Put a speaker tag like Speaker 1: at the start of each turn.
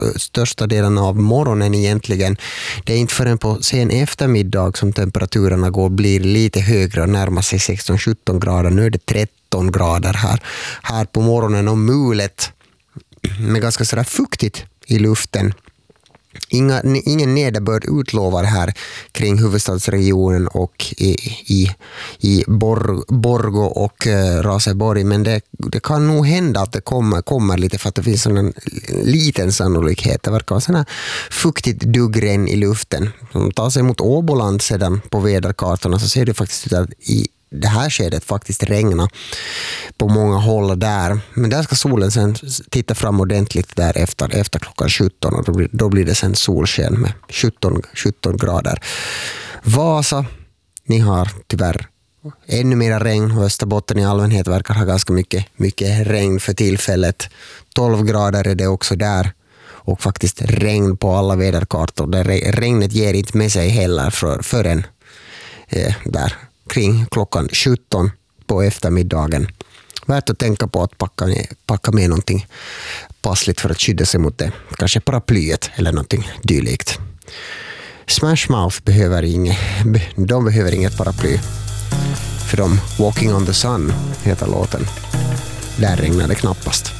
Speaker 1: största delen av morgonen egentligen. Det är inte förrän på sen eftermiddag som temperaturerna blir lite högre och närmar sig 16-17 grader. Nu är det 13 grader här på morgonen och mulet med ganska sådär fuktigt i luften. Ingen nederbörd utlovar här kring huvudstadsregionen och i Borgå och Raseborg, men det kan nog hända att det kommer lite för att det finns en liten sannolikhet. Det verkar vara sådana fuktigt duggregn i luften. Om man tar sig mot Åboland sedan på väderkartorna så ser det faktiskt ut att i det här skedet faktiskt regna på många håll där. Men där ska solen sen titta fram ordentligt där efter klockan 17 och då blir det sen solsken med 17 grader. Vasa, ni har tyvärr ännu mer regn och Österbotten i allmänhet verkar ha ganska mycket regn för tillfället. 12 grader är det också där och faktiskt regn på alla väderkartor. Regnet ger inte med sig heller förrän där kring klockan 17 på eftermiddagen. Värt att tänka på att packa med någonting passligt för att skydda sig mot det. Kanske paraplyet eller någonting dylikt. Smash Mouth behöver inget paraply. För de Walking on the Sun heter låten. Där regnar det knappast.